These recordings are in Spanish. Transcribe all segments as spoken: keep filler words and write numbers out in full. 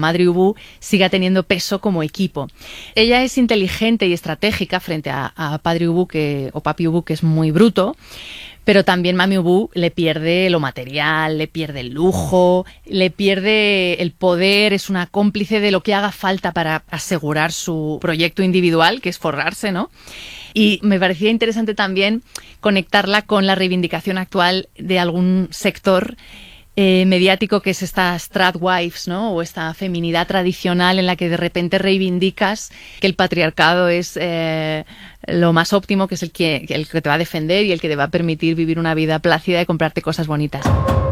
madre Ubu siga teniendo peso como equipo. Ella es inteligente y estratégica frente a, a padre Ubu que, o papi Ubu, que es muy bruto. Pero también Mami Ubu le pierde lo material, le pierde el lujo, le pierde el poder, es una cómplice de lo que haga falta para asegurar su proyecto individual, que es forrarse, ¿no? Y me parecía interesante también conectarla con la reivindicación actual de algún sector eh, mediático, que es esta Stradwives, ¿no? O esta feminidad tradicional en la que de repente reivindicas que el patriarcado es eh, lo más óptimo, que es el que, el que te va a defender y el que te va a permitir vivir una vida plácida y comprarte cosas bonitas.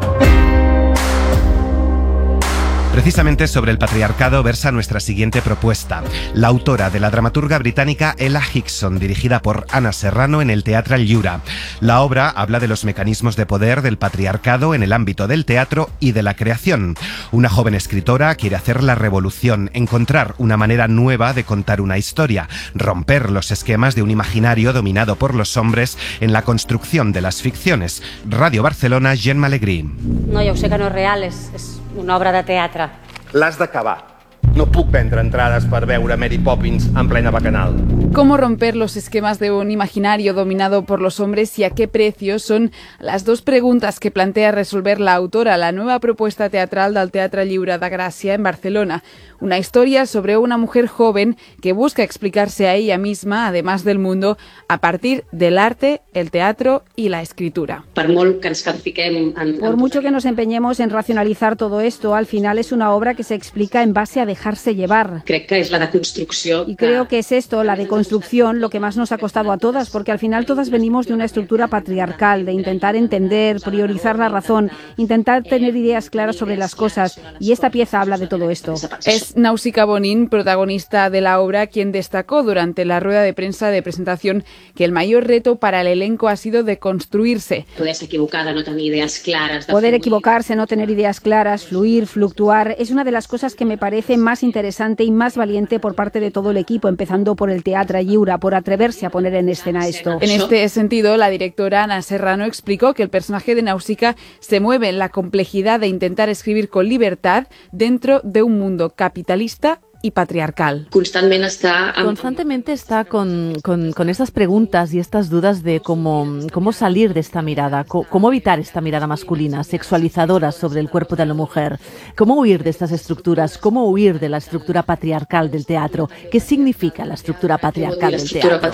Precisamente sobre el patriarcado versa nuestra siguiente propuesta. La autora de la dramaturga británica Ella Hickson, dirigida por Anna Serrano en el Teatral Lliure. La obra habla de los mecanismos de poder del patriarcado en el ámbito del teatro y de la creación. Una joven escritora quiere hacer la revolución, encontrar una manera nueva de contar una historia, romper los esquemas de un imaginario dominado por los hombres en la construcción de las ficciones. Radio Barcelona, Gemma Alegrí. No, ja ho sé que no és real, és, és una obra de teatre. L'has d'acabar. No puc vendre entrades per veure Mary Poppins en plena bacanal. ¿Cómo romper los esquemas de un imaginario dominado por los hombres y a qué precio? Son las dos preguntas que plantea resolver la autora, la nueva propuesta teatral del Teatre Lliure de Gràcia en Barcelona. Una historia sobre una mujer joven que busca explicarse a ella misma, además del mundo, a partir del arte, el teatro y la escritura. Per molt que ens capfiquem en... Por mucho que nos empeñemos en racionalizar todo esto, al final es una obra que se explica en base a dejarse llevar. Crec que és la deconstrucció. Y creo que es esto, la deconstrucción, lo que más nos ha costado a todas, porque al final todas venimos de una estructura patriarcal, de intentar entender, priorizar la razón, intentar tener ideas claras sobre las cosas, y esta pieza habla de todo esto. Es Nausicaa Bonin, protagonista de la obra, quien destacó durante la rueda de prensa de presentación que el mayor reto para el elenco ha sido deconstruirse. Poder-se equivocada, no tenir idees clares. Poder equivocarse, no tener ideas claras, fluir, fluctuar, es una de las cosas que me parece más interesante y más valiente por parte de todo el equipo, empezando por el Teatre Lliure, por atreverse a poner en escena esto. En este sentido, la directora Anna Serrano explicó que el personaje de Nausicaa se mueve en la complejidad de intentar escribir con libertad dentro de un mundo capitalista y patriarcal. Constantemente está, Constantemente está con, con, con estas preguntas y estas dudas de cómo, cómo salir de esta mirada, cómo, cómo evitar esta mirada masculina, sexualizadora sobre el cuerpo de la mujer, cómo huir de estas estructuras, cómo huir de la estructura patriarcal del teatro. ¿Qué significa la estructura patriarcal del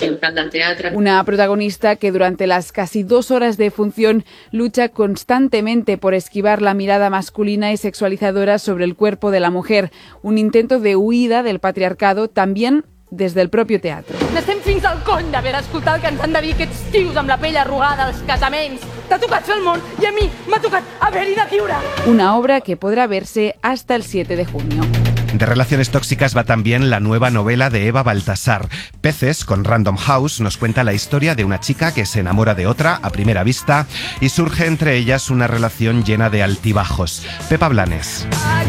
teatro? Una protagonista que durante las casi dos horas de función lucha constantemente por esquivar la mirada masculina y sexualizadora sobre el cuerpo de la mujer, un intento de huir del patriarcado también desde el propio teatro. N'estem fins al cony d'haver d'escoltar el que ens han de dir aquests tios amb la pell arrugada als casaments. T'ha tocat fer el món i a mi m'ha tocat haver-hi de viure. Una obra que podrá verse hasta el siete de junio. De relaciones tóxicas va también la nueva novela de Eva Baltasar. Peces, con Random House, nos cuenta la historia de una chica que se enamora de otra a primera vista y surge entre ellas una relación llena de altibajos. Pepa Blanes.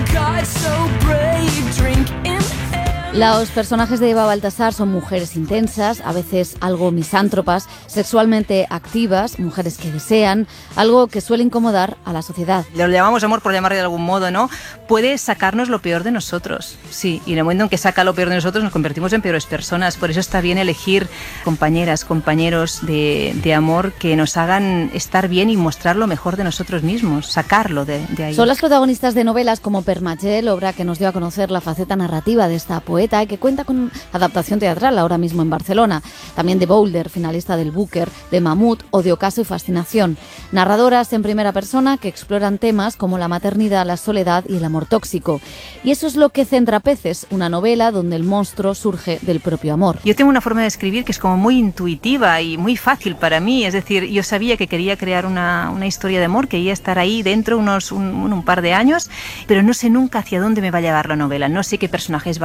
Los personajes de Eva Baltasar son mujeres intensas, a veces algo misántropas, sexualmente activas, mujeres que desean, algo que suele incomodar a la sociedad. Lo llamamos amor por llamarle de algún modo, ¿no? Puede sacarnos lo peor de nosotros, sí, y en el momento en que saca lo peor de nosotros nos convertimos en peores personas. Por eso está bien elegir compañeras, compañeros de, de amor que nos hagan estar bien y mostrar lo mejor de nosotros mismos, sacarlo de, de ahí. Son las protagonistas de novelas como Permagel, obra que nos dio a conocer la faceta narrativa de esta poeta, que cuenta con adaptación teatral ahora mismo en Barcelona, también de Boulder, finalista del Booker, de Mamut o de Ocaso y Fascinación. Narradoras en primera persona que exploran temas como la maternidad, la soledad y el amor tóxico. Y eso es lo que centra Peces, una novela donde el monstruo surge del propio amor. Yo tengo una forma de escribir que es como muy intuitiva y muy fácil para mí, es decir, yo sabía que quería crear una, una historia de amor, quería estar ahí dentro unos un, un par de años, pero no sé nunca hacia dónde me va a llevar la novela, no sé qué personajes va a haber,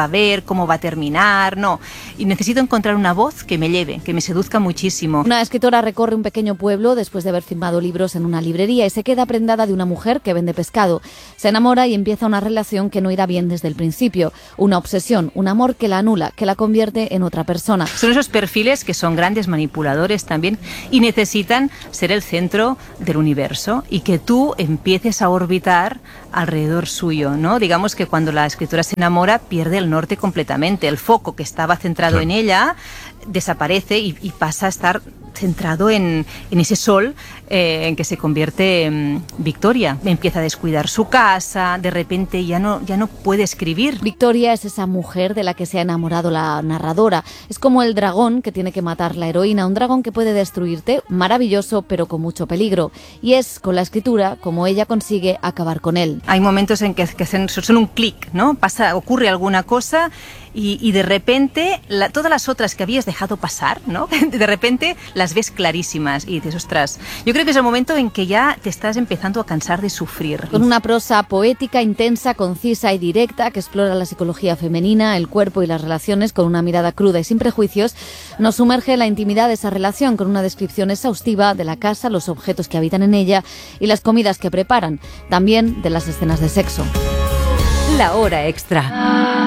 cómo va a terminar, no. Y necesito encontrar una voz que me lleve, que me seduzca muchísimo. Una escritora recorre un pequeño pueblo después de haber firmado libros en una librería y se queda prendada de una mujer que vende pescado. Se enamora y empieza una relación que no irá bien desde el principio. Una obsesión, un amor que la anula, que la convierte en otra persona. Son esos perfiles que son grandes manipuladores también y necesitan ser el centro del universo y que tú empieces a orbitar alrededor suyo, ¿no? Digamos que cuando la escritora se enamora pierde el norte completamente. El foco que estaba centrado claro. en ella desaparece y, y pasa a estar centrado en, en ese sol eh, en que se convierte en Victoria. Empieza a descuidar su casa, de repente ya no, ya no puede escribir. Victoria es esa mujer de la que se ha enamorado la narradora. Es como el dragón que tiene que matar la heroína, un dragón que puede destruirte, maravilloso pero con mucho peligro. Y es con la escritura como ella consigue acabar con él. Hay momentos en que, que son un clic, ¿no? Pasa, ocurre alguna cosa y, y de repente la, todas las otras que habías dejado pasar, ¿no? De repente las ves clarísimas y dices, ostras, yo creo que es el momento en que ya te estás empezando a cansar de sufrir. Con una prosa poética, intensa, concisa y directa que explora la psicología femenina, el cuerpo y las relaciones con una mirada cruda y sin prejuicios, nos sumerge en la intimidad de esa relación con una descripción exhaustiva de la casa, los objetos que habitan en ella y las comidas que preparan, también de las escenas de sexo. La hora extra.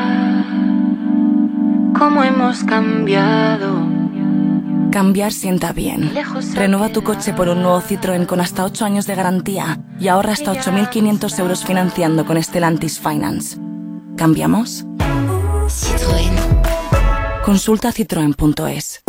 ¿Cómo hemos cambiado? Cambiar sienta bien. Renueva tu coche por un nuevo Citroën con hasta ocho años de garantía y ahorra hasta ocho mil quinientos euros financiando con Stellantis Finance. ¿Cambiamos? Citroën. Consulta citroen punto es.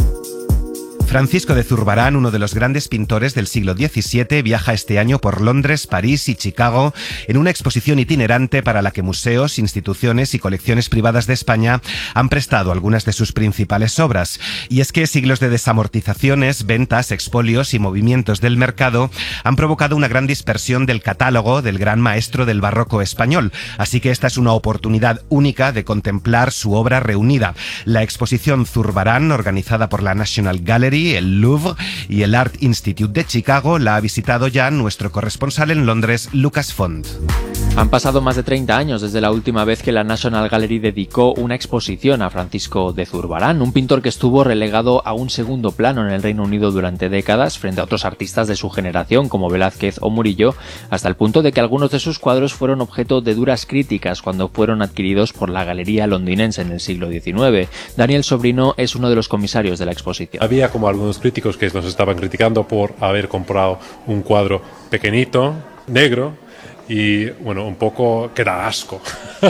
Francisco de Zurbarán, uno de los grandes pintores del siglo diecisiete, viaja este año por Londres, París y Chicago en una exposición itinerante para la que museos, instituciones y colecciones privadas de España han prestado algunas de sus principales obras. Y es que siglos de desamortizaciones, ventas, expolios y movimientos del mercado han provocado una gran dispersión del catálogo del gran maestro del barroco español. Así que esta es una oportunidad única de contemplar su obra reunida. La exposición Zurbarán, organizada por la National Gallery, el Louvre y el Art Institute de Chicago, la ha visitado ya nuestro corresponsal en Londres, Lucas Font. Han pasado más de treinta años desde la última vez que la National Gallery dedicó una exposición a Francisco de Zurbarán, un pintor que estuvo relegado a un segundo plano en el Reino Unido durante décadas frente a otros artistas de su generación como Velázquez o Murillo, hasta el punto de que algunos de sus cuadros fueron objeto de duras críticas cuando fueron adquiridos por la Galería Londinense en el siglo diecinueve. Daniel Sobrino es uno de los comisarios de la exposición. Había como algunos críticos que nos estaban criticando por haber comprado un cuadro pequeñito, negro, y bueno, un poco que da asco.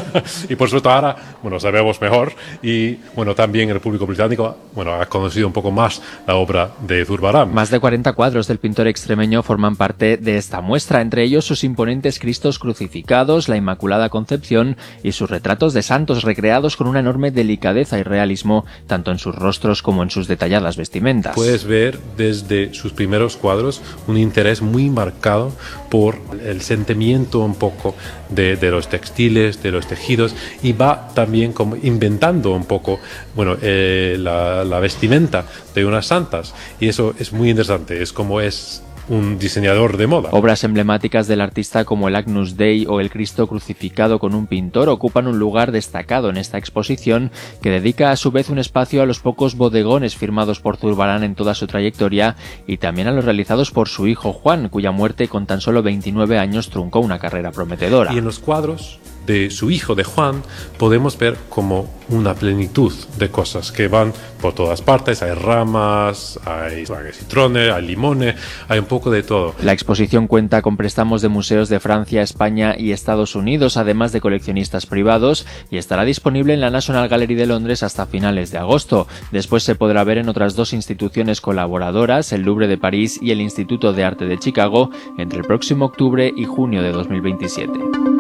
Y por supuesto ahora, bueno, sabemos mejor y bueno, también el público británico, bueno, ha conocido un poco más la obra de Zurbarán. Más de cuarenta cuadros del pintor extremeño forman parte de esta muestra, entre ellos sus imponentes Cristos crucificados, la Inmaculada Concepción y sus retratos de santos recreados con una enorme delicadeza y realismo, tanto en sus rostros como en sus detalladas vestimentas. Puedes ver desde sus primeros cuadros un interés muy marcado por el sentimiento un poco de, de los textiles, de los tejidos, y va también como inventando un poco, bueno, eh, la, la vestimenta de unas santas, y eso es muy interesante, es como es un diseñador de moda. Obras emblemáticas del artista como el Agnus Dei o el Cristo crucificado con un pintor ocupan un lugar destacado en esta exposición, que dedica a su vez un espacio a los pocos bodegones firmados por Zurbarán en toda su trayectoria y también a los realizados por su hijo Juan, cuya muerte con tan solo veintinueve años truncó una carrera prometedora. Y en los cuadros de su hijo, de Juan, podemos ver como una plenitud de cosas que van por todas partes. Hay ramas, hay, hay citrones, hay limones, hay un poco de todo. La exposición cuenta con préstamos de museos de Francia, España y Estados Unidos, además de coleccionistas privados, y estará disponible en la National Gallery de Londres hasta finales de agosto. Después se podrá ver en otras dos instituciones colaboradoras, el Louvre de París y el Instituto de Arte de Chicago, entre el próximo octubre y junio de dos mil veintisiete.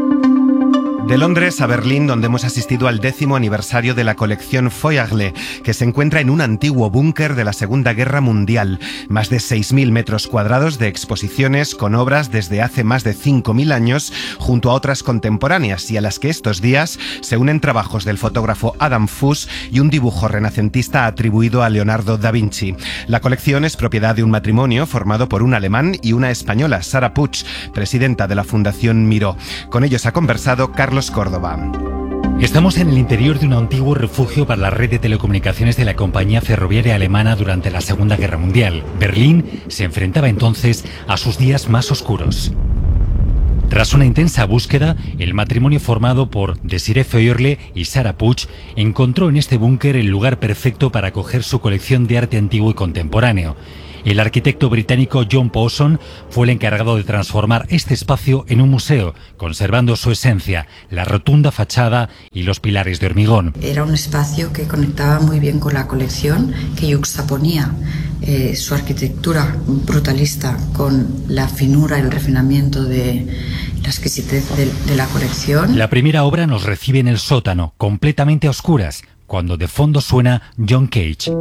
De Londres a Berlín, donde hemos asistido al décimo aniversario de la colección Feuerle, que se encuentra en un antiguo búnker de la Segunda Guerra Mundial. Más de seis mil metros cuadrados de exposiciones con obras desde hace más de cinco mil años, junto a otras contemporáneas, y a las que estos días se unen trabajos del fotógrafo Adam Fuss y un dibujo renacentista atribuido a Leonardo da Vinci. La colección es propiedad de un matrimonio formado por un alemán y una española, Sara Puig, presidenta de la Fundación Miró. Con ellos ha conversado Carlos Córdoba. Estamos en el interior de un antiguo refugio para la red de telecomunicaciones de la compañía ferroviaria alemana durante la Segunda Guerra Mundial. Berlín se enfrentaba entonces a sus días más oscuros. Tras una intensa búsqueda, el matrimonio formado por Desiree Feuerle y Sarah Puig encontró en este búnker el lugar perfecto para acoger su colección de arte antiguo y contemporáneo. El arquitecto británico John Pawson fue el encargado de transformar este espacio en un museo, conservando su esencia, la rotunda fachada y los pilares de hormigón. Era un espacio que conectaba muy bien con la colección, que yuxtaponía eh, su arquitectura brutalista con la finura y el refinamiento de la exquisitez de, de la colección. La primera obra nos recibe en el sótano, completamente a oscuras, cuando de fondo suena John Cage.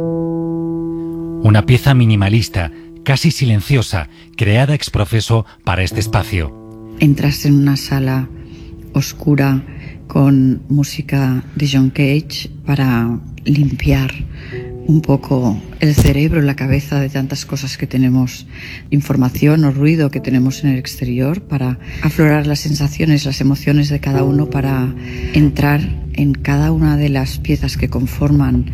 Una pieza minimalista, casi silenciosa, creada ex profeso para este espacio. Entras en una sala oscura con música de John Cage para limpiar un poco el cerebro, la cabeza de tantas cosas que tenemos, información o ruido que tenemos en el exterior, para aflorar las sensaciones, las emociones de cada uno, para entrar en cada una de las piezas que conforman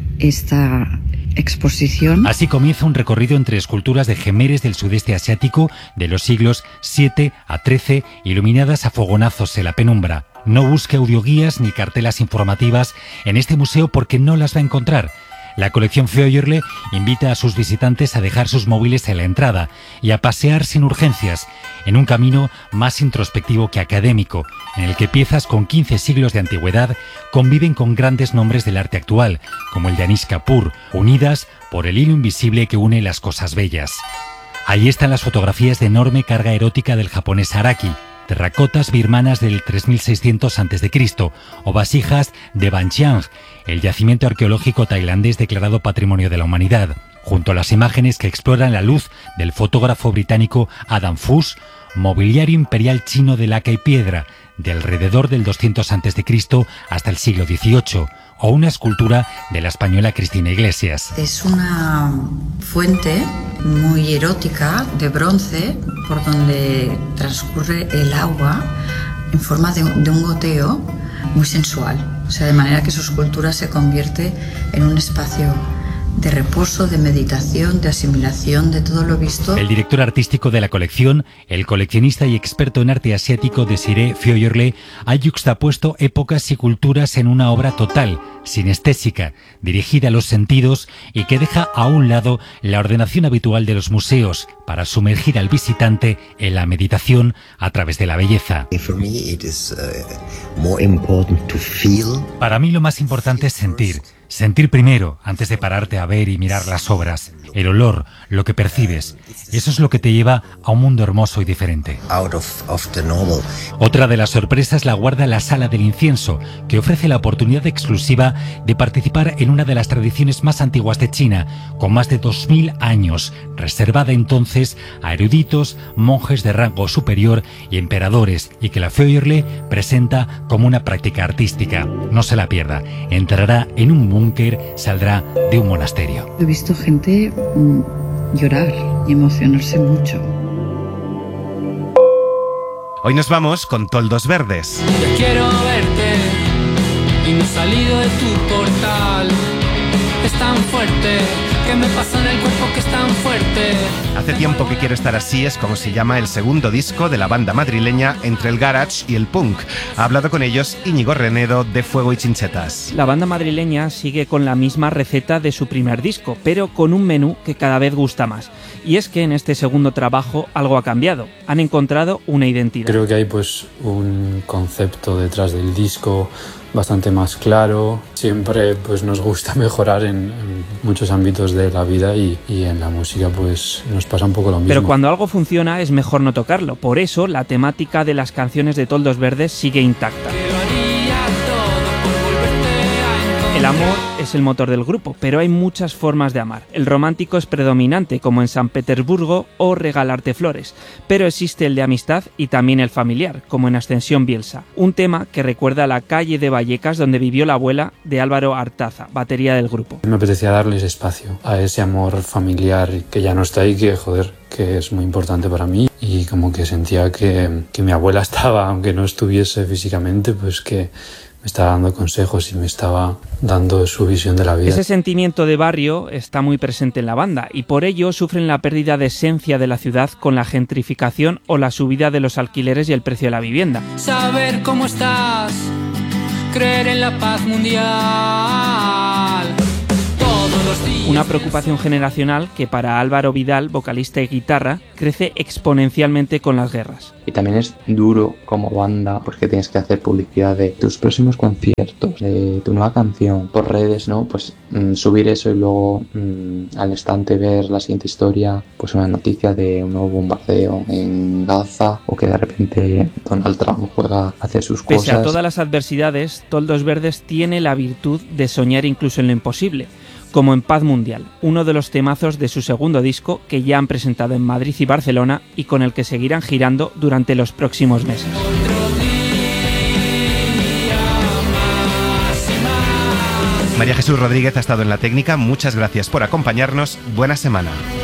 esta exposición. Así comienza un recorrido entre esculturas de gemeres del sudeste asiático de los siglos siete a trece, iluminadas a fogonazos en la penumbra. No busque audioguías ni cartelas informativas en este museo porque no las va a encontrar. La colección Feuerle invita a sus visitantes a dejar sus móviles en la entrada y a pasear sin urgencias, en un camino más introspectivo que académico, en el que piezas con quince siglos de antigüedad conviven con grandes nombres del arte actual, como el de Anish Kapoor, unidas por el hilo invisible que une las cosas bellas. Ahí están las fotografías de enorme carga erótica del japonés Araki, terracotas birmanas del tres mil seiscientos antes de Cristo o vasijas de Banchiang, el yacimiento arqueológico tailandés declarado Patrimonio de la Humanidad, junto a las imágenes que exploran la luz del fotógrafo británico Adam Fuchs, mobiliario imperial chino de laca y piedra, de alrededor del doscientos antes de Cristo hasta el siglo dieciocho, o una escultura de la española Cristina Iglesias. Es una fuente muy erótica de bronce por donde transcurre el agua en forma de, de un goteo muy sensual. O sea, de manera que su escultura se convierte en un espacio de reposo, de meditación, de asimilación de todo lo visto. El director artístico de la colección, el coleccionista y experto en arte asiático Desiree Feuerle, ha yuxtapuesto épocas y culturas en una obra total, sinestésica, dirigida a los sentidos y que deja a un lado la ordenación habitual de los museos para sumergir al visitante en la meditación a través de la belleza. Para mí lo más importante es sentir. Sentir primero, antes de pararte a ver y mirar las obras. El olor, lo que percibes. Eso es lo que te lleva a un mundo hermoso y diferente. Out of, of the novel. Otra de las sorpresas la guarda la Sala del Incienso, que ofrece la oportunidad exclusiva de participar en una de las tradiciones más antiguas de China, con más de dos mil años, reservada entonces a eruditos, monjes de rango superior y emperadores, y que la Feuerle presenta como una práctica artística. No se la pierda. Entrará en un búnker, saldrá de un monasterio. He visto gente mm, llorar y emocionarse mucho. Hoy nos vamos con Toldos Verdes. Ya quiero verte y no he salido de tu portal. Es tan fuerte que me pasa en el cuerpo que es tan fuerte. Hace tiempo que quiero estar así es como se llama el segundo disco de la banda madrileña entre el garage y el punk. Ha hablado con ellos Íñigo Renedo de Fuego y Chinchetas. La banda madrileña sigue con la misma receta de su primer disco, pero con un menú que cada vez gusta más. Y es que en este segundo trabajo algo ha cambiado. Han encontrado una identidad. Creo que hay pues un concepto detrás del disco bastante más claro. Siempre pues nos gusta mejorar en, en muchos ámbitos de la vida y, y en la música pues nos pasa un poco lo mismo. Pero cuando algo funciona es mejor no tocarlo. Por eso la temática de las canciones de Toldos Verdes sigue intacta. El amor es el motor del grupo, pero hay muchas formas de amar. El romántico es predominante, como en San Petersburgo o Regalarte flores, pero existe el de amistad y también el familiar, como en Ascensión Bielsa, un tema que recuerda a la calle de Vallecas donde vivió la abuela de Álvaro Artaza, batería del grupo. Me apetecía darles espacio a ese amor familiar que ya no está ahí, que joder, que es muy importante para mí, y como que sentía que, que mi abuela estaba, aunque no estuviese físicamente, pues que me estaba dando consejos y me estaba dando su visión de la vida. Ese sentimiento de barrio está muy presente en la banda y por ello sufren la pérdida de esencia de la ciudad con la gentrificación o la subida de los alquileres y el precio de la vivienda. Saber cómo estás, creer en la paz mundial. Una preocupación generacional que para Álvaro Vidal, vocalista y guitarra, crece exponencialmente con las guerras. Y también es duro como banda porque tienes que hacer publicidad de tus próximos conciertos, de tu nueva canción por redes, ¿no? Pues mmm, subir eso y luego mmm, al instante ver la siguiente historia, pues una noticia de un nuevo bombardeo en Gaza o que de repente Donald Trump juega a hacer sus Pese cosas. Pese a todas las adversidades, Toldos Verdes tiene la virtud de soñar incluso en lo imposible, como en Paz Mundial, uno de los temazos de su segundo disco que ya han presentado en Madrid y Barcelona y con el que seguirán girando durante los próximos meses. María Jesús Rodríguez ha estado en la técnica, muchas gracias por acompañarnos, buena semana.